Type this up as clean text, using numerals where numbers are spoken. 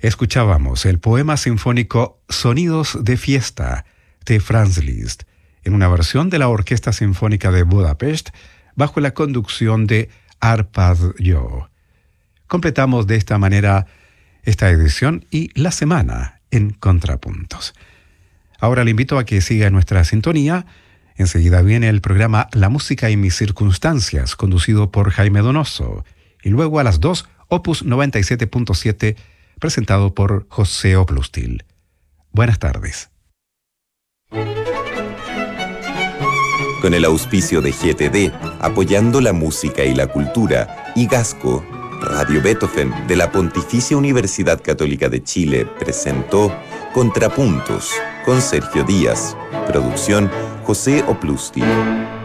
Escuchábamos el poema sinfónico Sonidos de Fiesta de Franz Liszt, en una versión de la Orquesta Sinfónica de Budapest, bajo la conducción de Arpad-Jó. Completamos de esta manera esta edición y la semana en Contrapuntos. Ahora le invito a que siga nuestra sintonía. Enseguida viene el programa La Música y Mis Circunstancias, conducido por Jaime Donoso. Y luego a las 2, Opus 97.7, presentado por José Oplustil. Buenas tardes. Con el auspicio de GTD, apoyando la música y la cultura, y Gasco, Radio Beethoven de la Pontificia Universidad Católica de Chile presentó Contrapuntos con Sergio Díaz. Producción José Oplustil.